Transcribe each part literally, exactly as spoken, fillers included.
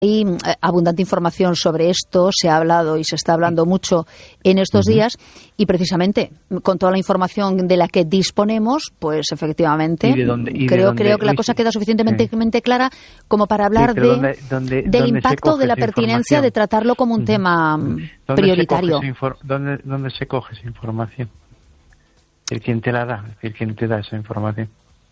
Hay abundante información sobre esto, se ha hablado y se está hablando mucho en estos uh-huh. días, y precisamente con toda la información de la que disponemos, pues efectivamente ¿Y de dónde, y creo, de dónde, creo que la uy, cosa sí. queda suficientemente sí. clara como para hablar sí, de ¿dónde, dónde, del dónde impacto de la pertinencia de tratarlo como un uh-huh. tema ¿Dónde prioritario. Se infor- ¿dónde, ¿Dónde se coge esa información? ¿El quién te la da? ¿El quién te da esa información?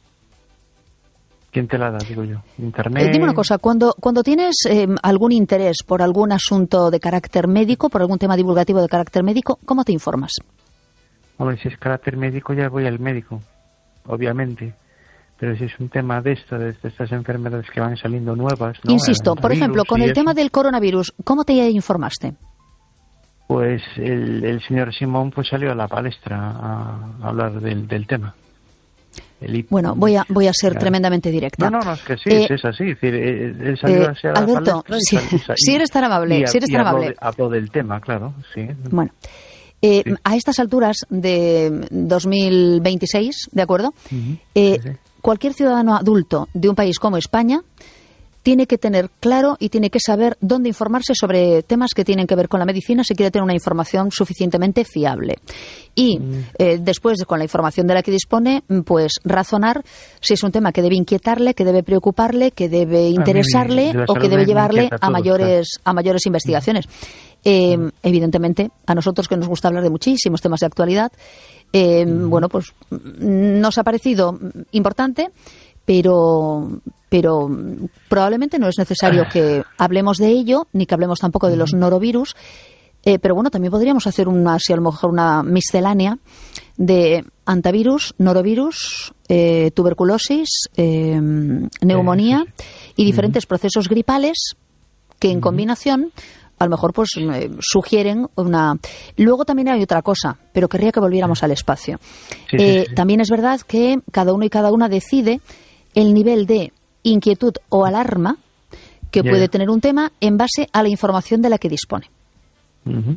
¿Quién te la da, digo yo? ¿Internet? Eh, dime una cosa, cuando, cuando tienes eh, algún interés por algún asunto de carácter médico, por algún tema divulgativo de carácter médico, ¿cómo te informas? Hombre, si es carácter médico ya voy al médico, obviamente. Pero si es un tema de esto, de estas enfermedades que van saliendo nuevas, ¿no? Insisto, por ejemplo, con el eso. tema del coronavirus, ¿cómo te informaste? Pues el, el señor Simón pues salió a la palestra a, a hablar del, del tema. El, bueno, voy a voy a ser claro. tremendamente directa. No, no, no, es que sí, eh, es así. Es decir, él salió eh, a la Alberto, si, palestra y, si eres tan amable, y, si eres tan habló, amable. De, habló del tema, claro, sí. Bueno, eh, sí. a estas alturas de dos mil veintiséis, ¿de acuerdo? Uh-huh. Eh, sí, sí. Cualquier ciudadano adulto de un país como España tiene que tener claro y tiene que saber dónde informarse sobre temas que tienen que ver con la medicina si quiere tener una información suficientemente fiable. Y eh, después, con la información de la que dispone, pues razonar si es un tema que debe inquietarle, que debe preocuparle, que debe interesarle o que debe llevarle a mayores, a mayores investigaciones. Eh, evidentemente, a nosotros que nos gusta hablar de muchísimos temas de actualidad, eh, bueno, pues nos ha parecido importante, pero pero probablemente no es necesario que hablemos de ello, ni que hablemos tampoco de los norovirus, eh, pero bueno, también podríamos hacer una, si a lo mejor una miscelánea de antivirus, norovirus, eh, tuberculosis, eh, neumonía y diferentes procesos gripales que en combinación a lo mejor pues eh, sugieren una... Luego también hay otra cosa, pero querría que volviéramos al espacio. Sí, eh, sí, sí. También es verdad que cada uno y cada una decide el nivel de inquietud o alarma que yeah. puede tener un tema en base a la información de la que dispone. Uh-huh.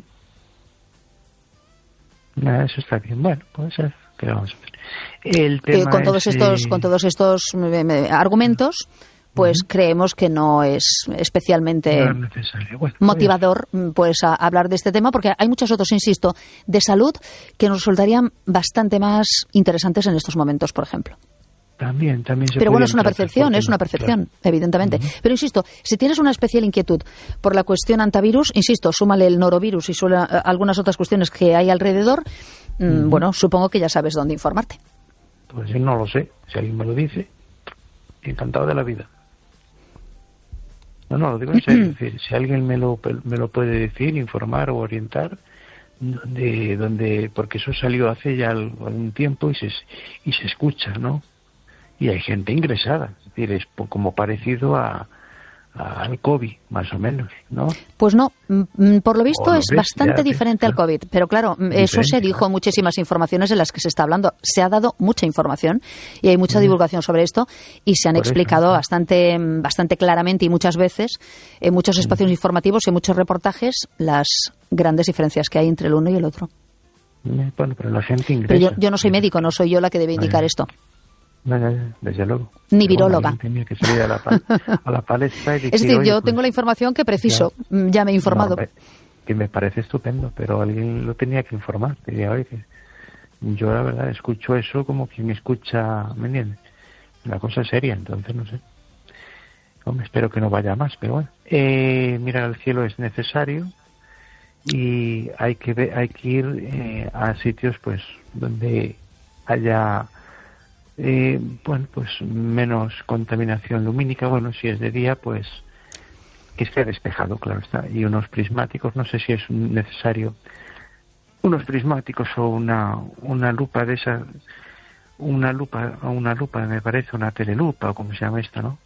Nah, eso está bien. Bueno, pues ¿qué vamos a hacer? El tema eh, con todos es, estos eh... con todos estos eh, argumentos, pues uh-huh. creemos que no es especialmente no es bueno, motivador pues a, a hablar de este tema, porque hay muchos otros, insisto, de salud que nos resultarían bastante más interesantes en estos momentos, por ejemplo. También, también se Pero bueno, es una tratar, percepción, es una percepción, claro. evidentemente. Uh-huh. Pero insisto, si tienes una especial inquietud por la cuestión antivirus, insisto, súmale el norovirus y suele, algunas otras cuestiones que hay alrededor, uh-huh. bueno, supongo que ya sabes dónde informarte. Pues yo no lo sé, si alguien me lo dice, encantado de la vida. No, no, lo digo en serio, es decir, si alguien me lo, me lo puede decir, informar o orientar, donde, donde, porque eso salió hace ya algún tiempo y se, y se escucha, ¿no? Y hay gente ingresada, es decir, es como parecido a, a, al COVID, más o menos, ¿no? Pues no, por lo visto lo es ves, bastante ya, diferente claro. al COVID, pero claro, diferente, eso se dijo claro. muchísimas informaciones en las que se está hablando, se ha dado mucha información y hay mucha mm. divulgación sobre esto y se han por explicado eso, bastante bastante claramente y muchas veces en muchos espacios mm. informativos y en muchos reportajes las grandes diferencias que hay entre el uno y el otro. Bueno, pero la gente ingresa. Pero yo, yo no soy médico, no soy yo la que debe indicar Vale. esto. No, no, no, desde luego. Ni viróloga. Bueno, tenía que salir a la, pal- a la palestra y decir, es decir, yo pues, tengo la información que preciso, ya, ya me he informado. No, que me parece estupendo, pero alguien lo tenía que informar. Diría, oye, que yo la verdad escucho eso como quien escucha, ¿me entiendes? Una cosa seria, entonces no sé. Hombre, espero que no vaya más, pero bueno. Eh, mirar al cielo es necesario y hay que ver, hay que ir eh, a sitios pues donde haya Eh, bueno, pues menos contaminación lumínica. Bueno, si es de día, pues que esté despejado, claro está. Y unos prismáticos, no sé si es necesario unos prismáticos o una una lupa de esa, una lupa o una lupa, me parece, una telelupa o como se llama esta, ¿no?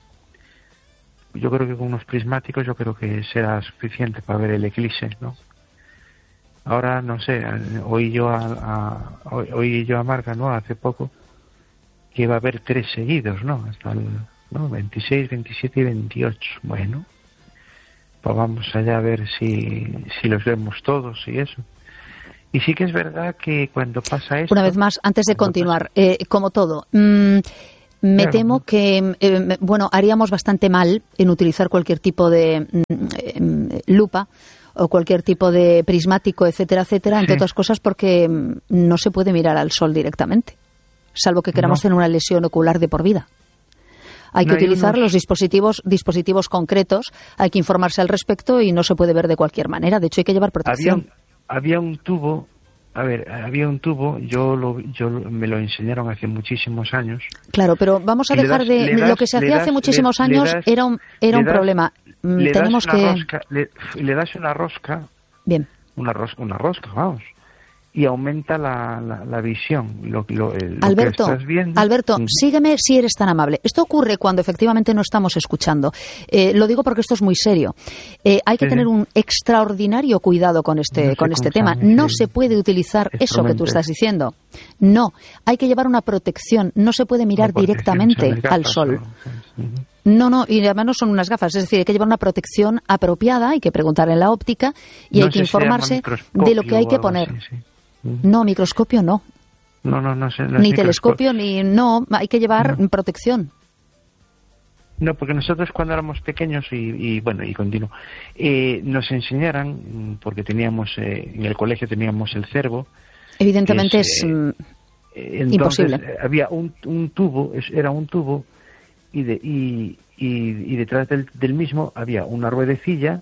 Yo creo que con unos prismáticos yo creo que será suficiente para ver el eclipse, ¿no? Ahora, no sé, oí yo a, a oí yo a Marga, ¿no? Hace poco, que va a haber tres seguidos, ¿no? Hasta el ¿no? veintiséis, veintisiete y veintiocho. Bueno, pues vamos allá a ver si, si los vemos todos y eso. Y sí que es verdad que cuando pasa esto... Una vez más, antes de continuar, pasa... eh, como todo, mmm, Me claro. temo que, eh, bueno, haríamos bastante mal en utilizar cualquier tipo de eh, lupa o cualquier tipo de prismático, etcétera, etcétera, entre sí. otras cosas porque no se puede mirar al sol directamente, salvo que queramos no. tener una lesión ocular de por vida. Hay que no, hay utilizar unos... los dispositivos dispositivos concretos, hay que informarse al respecto y no se puede ver de cualquier manera. De hecho, hay que llevar protección. Había, había un tubo, a ver, había un tubo, yo lo, yo me lo enseñaron hace muchísimos años. Claro, pero vamos a dejar das, de... Das, lo que se hacía das, hace muchísimos le, años le das, era un, era un das, problema. Le Tenemos das una que... Rosca, le, le das una rosca. Bien. Una rosca, una rosca, vamos. Y aumenta la, la, la visión. Lo, lo, lo Alberto, que estás viendo. Alberto, mm. sígueme si eres tan amable. Esto ocurre cuando efectivamente no estamos escuchando. Eh, lo digo porque esto es muy serio. Eh, hay que sí. tener un extraordinario cuidado con este, no con este tema. No se puede utilizar eso que tú estás diciendo. No, hay que llevar una protección. No se puede mirar directamente gafas, al sol. No, no, y además no son unas gafas. Es decir, hay que llevar una protección apropiada, hay que preguntar en la óptica y no hay que informarse de lo que hay que poner. Así, sí. No, microscopio no. No, no, no sé. No ni telescopio, ni... No, hay que llevar no. protección. No, porque nosotros cuando éramos pequeños y, y bueno, y continuo, eh, nos enseñaran, porque teníamos, eh, en el colegio teníamos el cervo. Evidentemente es, es eh, entonces, imposible. Había un, un tubo, era un tubo, y, de, y, y, y detrás del, del mismo había una ruedecilla.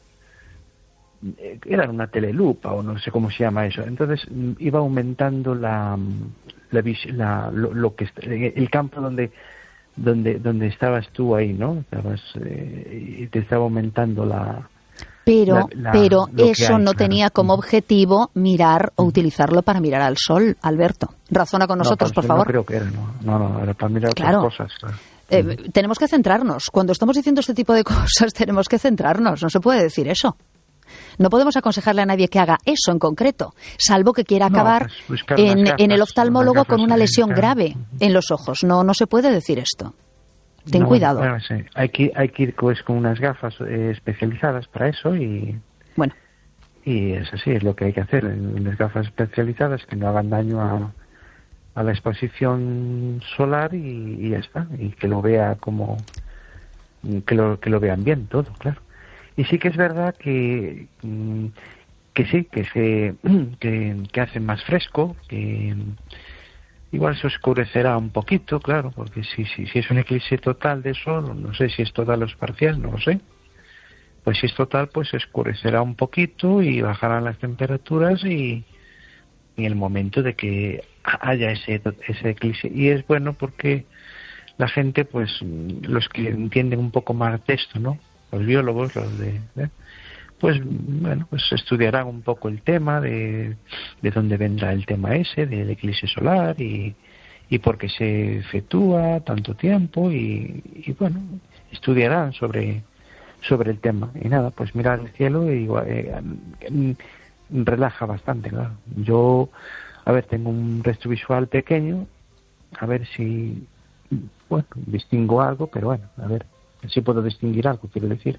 Era una telelupa o no sé cómo se llama eso. Entonces iba aumentando la, la, la lo, lo que el campo donde donde donde estabas tú ahí, ¿no? Estabas eh, y te estaba aumentando la. Pero la, la, pero eso hay, no claro. tenía como objetivo mirar o utilizarlo para mirar al sol, Alberto. Razona con nosotros, no, por favor. No creo que era, no, no, no era para mirar claro. otras cosas. Claro. Eh, tenemos que centrarnos. Cuando estamos diciendo este tipo de cosas, tenemos que centrarnos. No se puede decir eso. No podemos aconsejarle a nadie que haga eso en concreto, salvo que quiera acabar no, pues en, gafas, en el oftalmólogo con una lesión grave en los ojos. No, no se puede decir esto. Ten no, cuidado. Bueno, sí. Hay que hay que ir pues, con unas gafas eh, especializadas para eso y bueno. Y eso sí es lo que hay que hacer, unas gafas especializadas que no hagan daño a, a la exposición solar y, y ya está, y que lo vea como que lo que lo vean bien todo, claro. Y sí que es verdad que que sí, que se que, que hace más fresco, que igual se oscurecerá un poquito, claro, porque si si, si es un eclipse total de sol, no sé si es total o es parcial, no lo sé. Pues si es total, pues se oscurecerá un poquito y bajarán las temperaturas y en el momento de que haya ese ese eclipse. Y es bueno porque la gente, pues los que entienden un poco más de esto, ¿no? Los biólogos, los de, ¿eh? pues bueno, pues estudiarán un poco el tema de, de dónde vendrá el tema ese del eclipse solar y, y por qué se efectúa tanto tiempo y, y bueno, estudiarán sobre sobre el tema y nada, pues mirar el cielo y eh, relaja bastante, claro. Yo, a ver, tengo un resto visual pequeño, a ver si, bueno, distingo algo, pero bueno, a ver. Sí puedo distinguir algo, quiero decir.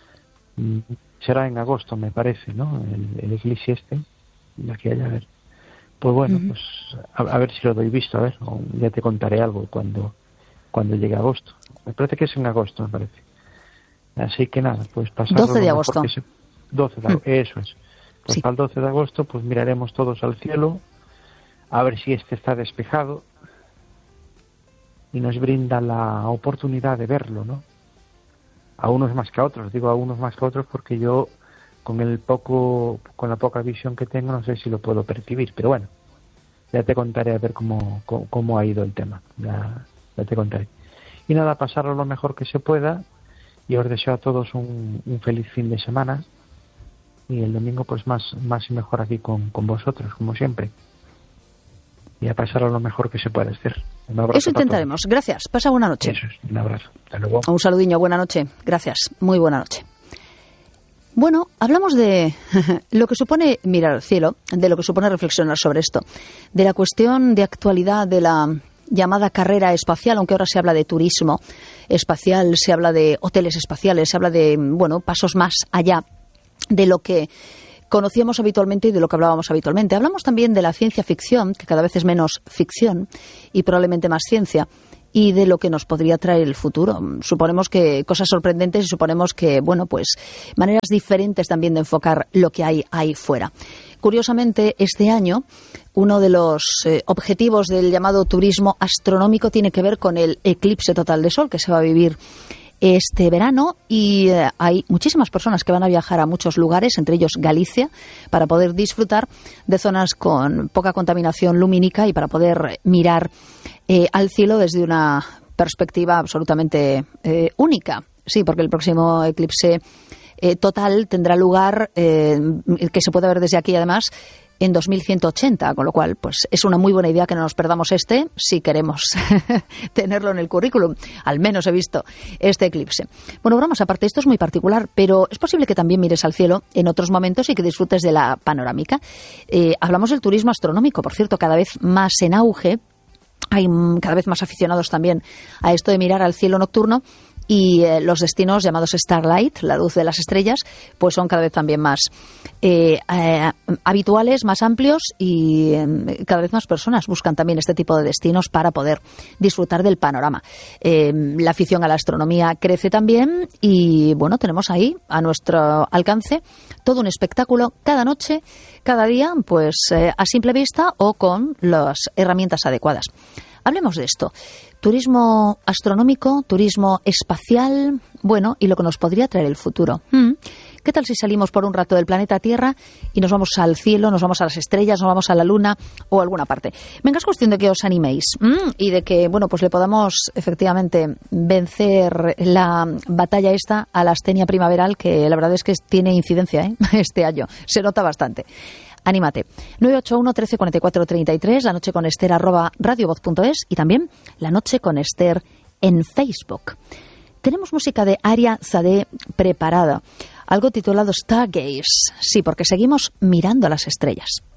Será en agosto, me parece, ¿no? El, el eclipse este, de aquí allá, a ver. Pues bueno, uh-huh. pues a, a ver si lo doy visto, a ver, o ya te contaré algo cuando cuando llegue agosto. Me parece que es en agosto, me parece. Así que nada, pues pasarlo doce de agosto. Se, doce de agosto, uh-huh. Eso es. Pues sí. Para el doce de agosto, pues miraremos todos al cielo, a ver si este está despejado y nos brinda la oportunidad de verlo, ¿no? A unos más que a otros, digo a unos más que a otros porque yo con el poco, con la poca visión que tengo no sé si lo puedo percibir, pero bueno, ya te contaré a ver cómo, cómo, cómo ha ido el tema, ya, ya te contaré. Y nada, pasarlo lo mejor que se pueda y os deseo a todos un, un feliz fin de semana y el domingo pues más, más y mejor aquí con, con vosotros, como siempre. Y a pasarlo lo mejor que se pueda hacer. Eso intentaremos. Gracias. Pasa buena noche. Eso es. Un abrazo. Hasta luego. Un saludiño. Buena noche. Gracias. Muy buena noche. Bueno, hablamos de lo que supone mirar al cielo, de lo que supone reflexionar sobre esto, de la cuestión de actualidad de la llamada carrera espacial, aunque ahora se habla de turismo espacial, se habla de hoteles espaciales, se habla de, bueno, pasos más allá de lo que conocíamos habitualmente y de lo que hablábamos habitualmente. Hablamos también de la ciencia ficción, que cada vez es menos ficción y probablemente más ciencia, y de lo que nos podría traer el futuro. Suponemos que cosas sorprendentes y suponemos que, bueno, pues maneras diferentes también de enfocar lo que hay ahí fuera. Curiosamente, este año, uno de los eh, objetivos del llamado turismo astronómico tiene que ver con el eclipse total de Sol que se va a vivir este verano, y eh, hay muchísimas personas que van a viajar a muchos lugares, entre ellos Galicia, para poder disfrutar de zonas con poca contaminación lumínica y para poder mirar eh, al cielo desde una perspectiva absolutamente eh, única. Sí, porque el próximo eclipse eh, total tendrá lugar, eh, que se puede ver desde aquí además, en dos mil ciento ochenta, con lo cual pues es una muy buena idea que no nos perdamos este si queremos tenerlo en el currículum. Al menos he visto este eclipse. Bueno, bromas aparte, esto es muy particular, pero es posible que también mires al cielo en otros momentos y que disfrutes de la panorámica. Eh, hablamos del turismo astronómico, por cierto, cada vez más en auge. Hay cada vez más aficionados también a esto de mirar al cielo nocturno. Y eh, los destinos llamados Starlight, la luz de las estrellas, pues son cada vez también más eh, eh, habituales, más amplios, y eh, cada vez más personas buscan también este tipo de destinos para poder disfrutar del panorama. Eh, la afición a la astronomía crece también y, bueno, tenemos ahí a nuestro alcance todo un espectáculo cada noche, cada día, pues eh, a simple vista o con las herramientas adecuadas. Hablemos de esto. Turismo astronómico, turismo espacial, bueno, y lo que nos podría traer el futuro. ¿Mm? ¿Qué tal si salimos por un rato del planeta Tierra y nos vamos al cielo, nos vamos a las estrellas, nos vamos a la luna o a alguna parte? Venga, es cuestión de que os animéis ¿Mm? y de que, bueno, pues le podamos efectivamente vencer la batalla esta a la astenia primaveral, que la verdad es que tiene incidencia ¿eh? este año, se nota bastante. Anímate. nueve ocho uno, trece, cuarenta y cuatro, treinta y tres, la noche con Esther arroba radiovoz punto es y también la noche con Esther en Facebook. Tenemos música de Aria Zadeh preparada, algo titulado Stargaze. Sí, porque seguimos mirando a las estrellas.